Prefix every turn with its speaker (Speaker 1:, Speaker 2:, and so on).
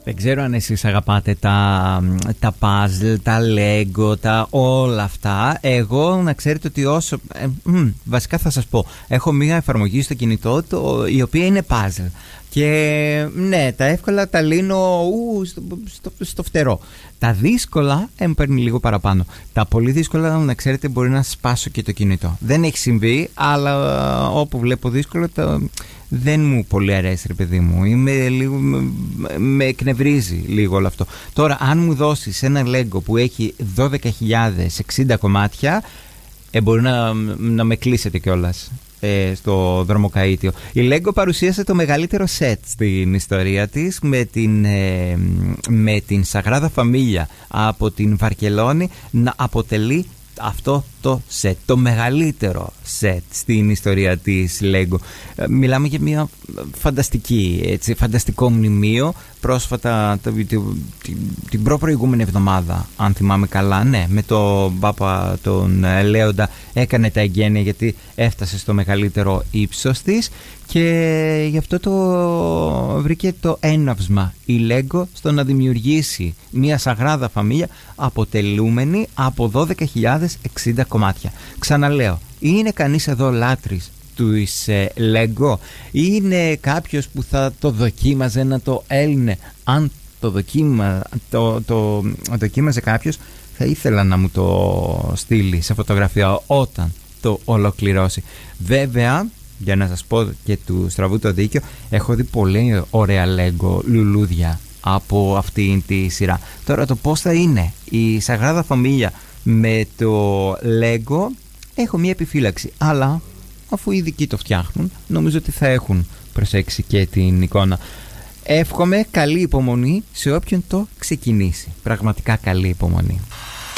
Speaker 1: Δεν ξέρω αν εσείς αγαπάτε τα puzzle, τα Lego, όλα αυτά. Εγώ να ξέρετε ότι βασικά θα σας πω, έχω μία εφαρμογή στο κινητό η οποία είναι puzzle. Και ναι, τα εύκολα τα λύνω στο φτερό. Τα δύσκολα μου παίρνει λίγο παραπάνω. Τα πολύ δύσκολα, να ξέρετε, μπορεί να σπάσω και το κινητό. Δεν έχει συμβεί, αλλά όπου βλέπω δύσκολο δεν μου πολύ αρέσει, ρε παιδί μου. Με εκνευρίζει λίγο όλο αυτό. Τώρα, αν μου δώσεις ένα Lego που έχει 12.060 κομμάτια, μπορεί να με κλείσετε κιόλας στο δρομοκαΐτιο. Η Lego παρουσίασε το μεγαλύτερο σετ στην ιστορία της με την Σαγράδα Φαμίλια από την Βαρκελόνη να αποτελεί αυτό το σετ, το μεγαλύτερο σετ στην ιστορία της Lego. Μιλάμε για μια φανταστικό μνημείο. Πρόσφατα την προηγούμενη εβδομάδα, αν θυμάμαι καλά, ναι, με τον Πάπα τον Λέοντα έκανε τα εγγένεια, γιατί έφτασε στο μεγαλύτερο ύψος της και γι' αυτό το βρήκε το έναυσμα η Lego στο να δημιουργήσει μια Σαγράδα Φαμίλια αποτελούμενη από 12.060 κομμάτια. Ξαναλέω, είναι κανείς εδώ λάτρης του Lego ή είναι κάποιος που θα το δοκίμαζε να το έλυνε? Αν το δοκίμαζε κάποιος, θα ήθελα να μου το στείλει σε φωτογραφία όταν το ολοκληρώσει. Βέβαια, για να σας πω και του στραβού το δίκιο, έχω δει πολύ ωραία Lego λουλούδια από αυτή τη σειρά. Τώρα το πώς θα είναι η Σαγράδα Φαμίλια με το Lego, έχω μία επιφύλαξη, αλλά αφού οι ειδικοί το φτιάχνουν, νομίζω ότι θα έχουν προσέξει και την εικόνα. Εύχομαι καλή υπομονή σε όποιον το ξεκινήσει. Πραγματικά καλή υπομονή.